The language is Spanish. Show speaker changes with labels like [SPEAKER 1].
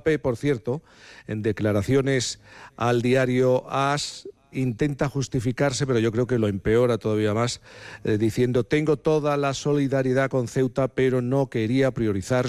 [SPEAKER 1] Mbappé, por cierto, en declaraciones al diario AS, intenta justificarse, pero yo creo que lo empeora todavía más, diciendo: tengo toda la solidaridad con Ceuta, pero no quería priorizar